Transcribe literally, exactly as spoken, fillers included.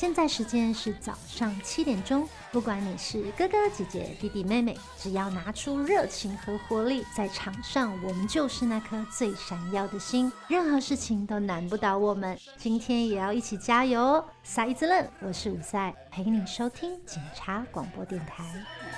现在时间是早上七点钟，不管你是哥哥姐姐弟弟妹妹，只要拿出热情和活力，在场上我们就是那颗最闪耀的星，任何事情都难不倒我们。今天也要一起加油哦！赛一子愣，我是伍赛，陪你收听警察广播电台。